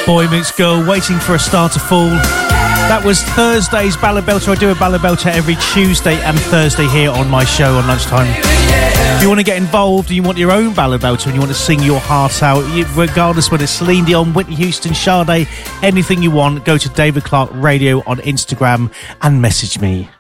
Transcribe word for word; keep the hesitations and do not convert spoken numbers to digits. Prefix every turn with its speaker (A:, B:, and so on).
A: Boy Meets Girl, Waiting for a Star to Fall. That was Thursday's Ballad Belter. I do a Ballad Belter every Tuesday and Thursday here on my show on lunchtime. If you want to get involved and you want your own Ballad Belter and you want to sing your heart out, regardless whether it's Celine Dion, Whitney Houston, Sade, anything you want, go to David Clark Radio on Instagram and message me.